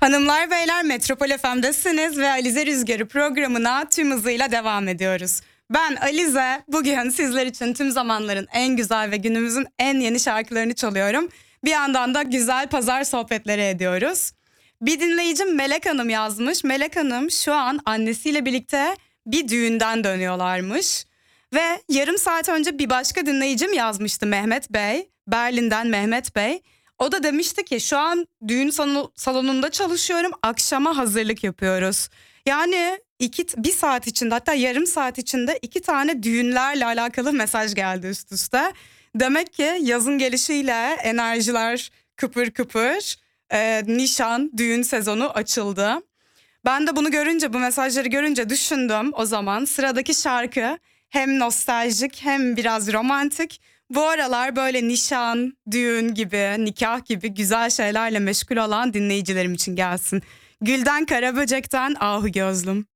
Hanımlar beyler, Metropol FM'desiniz ve Alize Rüzgarı programına tüm hızıyla devam ediyoruz. Ben Alize, bugün sizler için tüm zamanların en güzel ve günümüzün en yeni şarkılarını çalıyorum. Bir yandan da güzel pazar sohbetleri ediyoruz. Bir dinleyicim Melek Hanım yazmış. Melek Hanım şu an annesiyle birlikte bir düğünden dönüyorlarmış. Ve yarım saat önce bir başka dinleyicim yazmıştı, Mehmet Bey. Berlin'den Mehmet Bey. O da demişti ki şu an düğün salonunda çalışıyorum, akşama hazırlık yapıyoruz. Yani bir saat içinde, hatta yarım saat içinde 2 tane düğünlerle alakalı mesaj geldi üst üste. Demek ki yazın gelişiyle enerjiler kıpır kıpır, nişan, düğün sezonu açıldı. Ben de bunu görünce, bu mesajları görünce düşündüm, o zaman sıradaki şarkı hem nostaljik hem biraz romantik. Bu aralar böyle nişan, düğün gibi, nikah gibi güzel şeylerle meşgul olan dinleyicilerim için gelsin. Gülden Karaböcek'ten Ahu Gözlüm.